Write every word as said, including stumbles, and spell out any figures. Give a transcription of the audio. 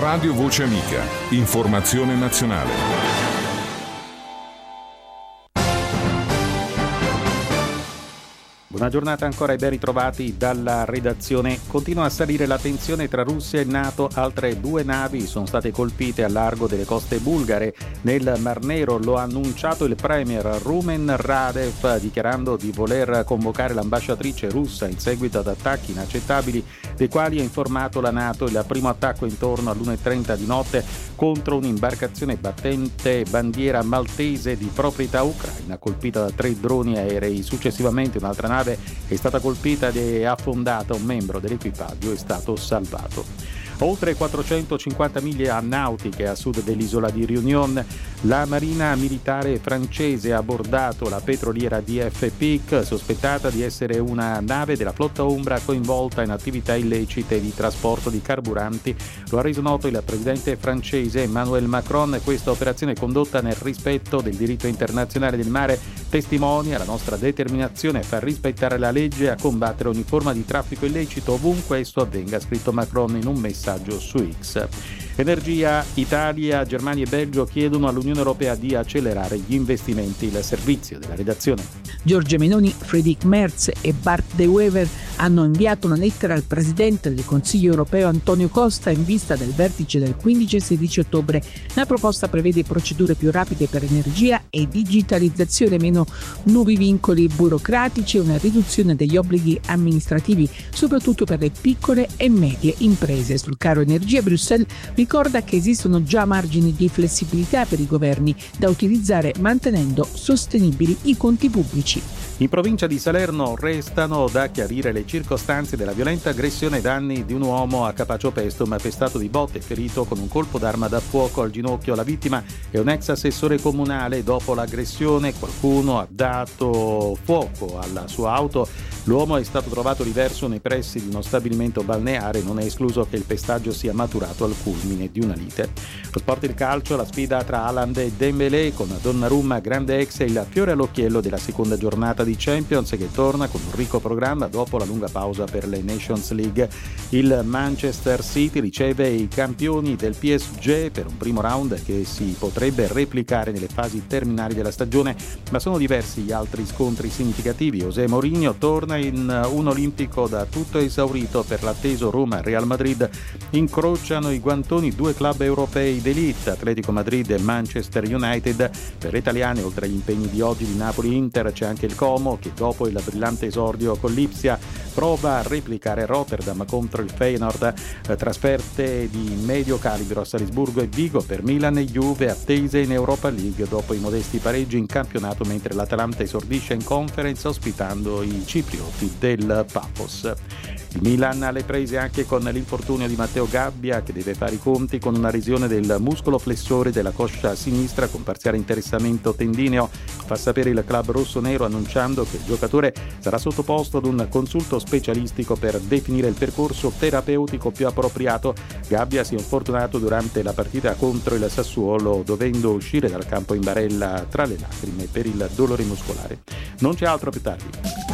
Radio Voce Amica. Informazione nazionale. Buona giornata ancora e ben ritrovati dalla redazione. Continua a salire la tensione tra Russia e NATO. Altre due navi sono state colpite a largo delle coste bulgare nel Mar Nero. Lo ha annunciato il premier Rumen Radev, dichiarando di voler convocare l'ambasciatrice russa in seguito ad attacchi inaccettabili dei quali ha informato la NATO. Il primo attacco intorno all'una e trenta di notte contro un'imbarcazione battente bandiera maltese di proprietà ucraina, colpita da tre droni aerei. Successivamente un'altra nave è stata colpita e affondata. Un membro dell'equipaggio è stato salvato. Oltre quattrocentocinquanta miglia nautiche a sud dell'isola di Réunion, la marina militare francese ha abbordato la petroliera D F Pic, sospettata di essere una nave della flotta Umbra coinvolta in attività illecite di trasporto di carburanti. Lo ha reso noto il presidente francese Emmanuel Macron. Questa operazione condotta nel rispetto del diritto internazionale del mare testimonia la nostra determinazione a far rispettare la legge e a combattere ogni forma di traffico illecito ovunque esso avvenga, ha scritto Macron in un messaggio su X. Energia, Italia, Germania e Belgio chiedono all'Unione Europea di accelerare gli investimenti. Il servizio della redazione. Giorgia Meloni, Friedrich Merz e Bart De Wever hanno inviato una lettera al Presidente del Consiglio Europeo Antonio Costa in vista del vertice del quindici e sedici ottobre. La proposta prevede procedure più rapide per energia e digitalizzazione, meno nuovi vincoli burocratici e una riduzione degli obblighi amministrativi, soprattutto per le piccole e medie imprese. Sul caro energia, Bruxelles ricorda che esistono già margini di flessibilità per i governi da utilizzare mantenendo sostenibili i conti pubblici. In provincia di Salerno restano da chiarire le circostanze della violenta aggressione ai danni di un uomo a Capacio Pestum, pestato di botte e ferito con un colpo d'arma da fuoco al ginocchio. La vittima è un ex assessore comunale. Dopo l'aggressione qualcuno ha dato fuoco alla sua auto. L'uomo è stato trovato riverso nei pressi di uno stabilimento balneare. Non è escluso che il pestaggio sia maturato al culmine di una lite. Lo sport, il calcio, la sfida tra Haaland e Dembélé con Donnarumma grande ex e il fiore all'occhiello della seconda giornata di Champions, che torna con un ricco programma dopo la lunga pausa per le Nations League. Il Manchester City riceve i campioni del P S G per un primo round che si potrebbe replicare nelle fasi terminali della stagione, ma sono diversi gli altri scontri significativi. José Mourinho torna in un olimpico da tutto esaurito per l'atteso Roma Real Madrid. Incrociano i guantoni due club europei d'elite, Atletico Madrid e Manchester United. Per le italiane, oltre agli impegni di oggi di Napoli Inter, c'è anche il Como che dopo il brillante esordio con l'Ipsia prova a replicare Rotterdam contro il Feyenoord. Trasferte di medio calibro a Salisburgo e Vigo per Milan e Juve, attese in Europa League dopo i modesti pareggi in campionato, mentre l'Atalanta esordisce in Conference ospitando i ciprioti del Paphos. Il Milan alle prese anche con l'infortunio di Matteo Gabbia, che deve fare i conti con una lesione del muscolo flessore della coscia sinistra con parziale interessamento tendineo. Fa sapere il club rossonero annunciando che il giocatore sarà sottoposto ad un consulto specialistico per definire il percorso terapeutico più appropriato. Gabbia si è infortunato durante la partita contro il Sassuolo, dovendo uscire dal campo in barella tra le lacrime per il dolore muscolare. Non c'è altro, più tardi.